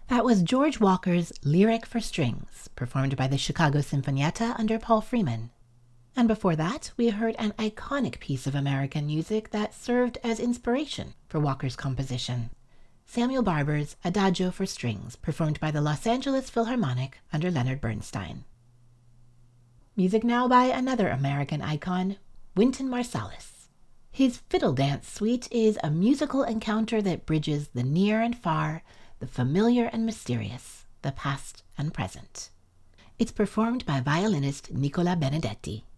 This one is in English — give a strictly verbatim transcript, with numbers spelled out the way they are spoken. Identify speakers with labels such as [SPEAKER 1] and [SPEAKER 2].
[SPEAKER 1] That was George Walker's Lyric for Strings, performed by the Chicago Sinfonietta under Paul Freeman. And before that, we heard an iconic piece of American music that served as inspiration for Walker's composition. Samuel Barber's Adagio for Strings, performed by the Los Angeles Philharmonic under Leonard Bernstein. Music now by another American icon, Wynton Marsalis. His Fiddle Dance Suite is a musical encounter that bridges the near and far, the familiar and mysterious, the past and present. It's performed by violinist Nicola Benedetti.